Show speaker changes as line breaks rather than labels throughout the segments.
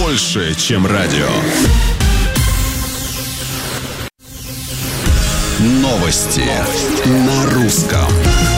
больше, чем радио. Новости на русском.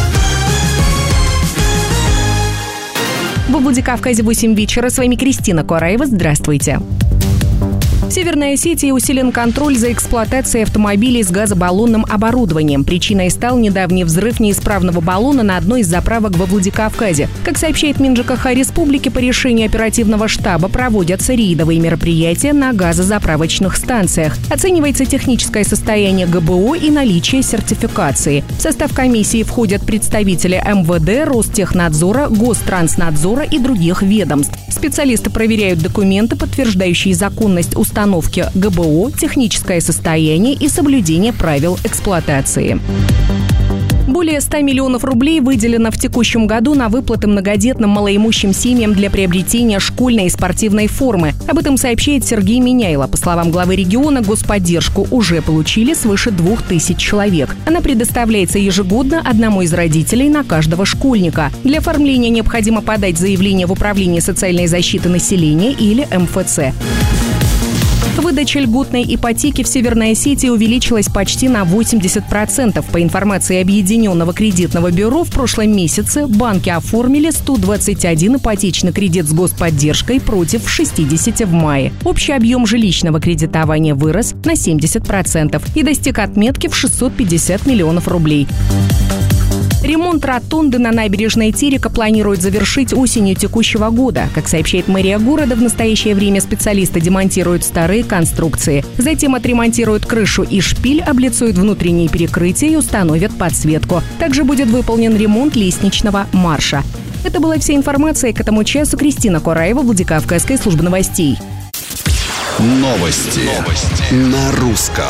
В Владикавказе 8 вечера. С вами Кристина Кораева. Здравствуйте. В Северной Осетии усилен контроль за эксплуатацией автомобилей с газобаллонным оборудованием. Причиной стал недавний взрыв неисправного баллона на одной из заправок во Владикавказе. Как сообщает МинЖКХ республики, по решению оперативного штаба проводятся рейдовые мероприятия на газозаправочных станциях. Оценивается техническое состояние ГБО и наличие сертификации. В состав комиссии входят представители МВД, Ростехнадзора, Гостранснадзора и других ведомств. Специалисты проверяют документы, подтверждающие законность установки ГБО, техническое состояние и соблюдение правил эксплуатации. Более 100 миллионов рублей выделено в текущем году на выплаты многодетным малоимущим семьям для приобретения школьной и спортивной формы. Об этом сообщает Сергей Миняйло. По словам главы региона, господдержку уже получили свыше 2000 человек. Она предоставляется ежегодно одному из родителей на каждого школьника. Для оформления необходимо подать заявление в Управление социальной защиты населения или МФЦ. Выдача льготной ипотеки в Северной Осетии увеличилась почти на 80%. По информации Объединенного кредитного бюро, в прошлом месяце банки оформили 121 ипотечный кредит с господдержкой против 60 в мае. Общий объем жилищного кредитования вырос на 70% и достиг отметки в 650 миллионов рублей. Ремонт ротонды на набережной Терека планируют завершить осенью текущего года. Как сообщает мэрия города, в настоящее время специалисты демонтируют старые конструкции. Затем отремонтируют крышу и шпиль, облицуют внутренние перекрытия и установят подсветку. Также будет выполнен ремонт лестничного марша. Это была вся информация к этому часу. Кристина Кораева, Владикавказская служба новостей.
Новости на русском.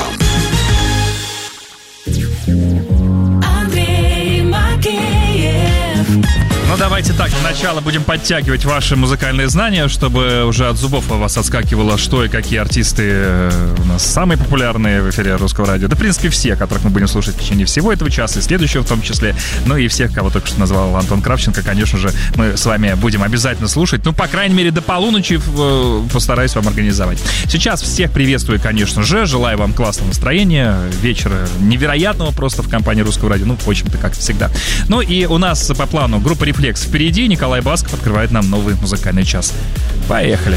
Ну, давайте так, сначала будем подтягивать ваши музыкальные знания, чтобы уже от зубов у вас отскакивало, что и какие артисты у нас самые популярные в эфире Русского радио. Да, в принципе, все, которых мы будем слушать в течение всего этого часа и следующего в том числе. Ну и всех, кого только что назвал Антон Кравченко, конечно же, мы с вами будем обязательно слушать. Ну, по крайней мере, до полуночи постараюсь вам организовать. Сейчас всех приветствую, конечно же. Желаю вам классного настроения, вечера невероятного просто в компании Русского радио. Ну, в общем-то, как всегда. Ну и у нас по плану группа «Рефлекс» впереди. Николай Басков открывает нам новый музыкальный час. Поехали!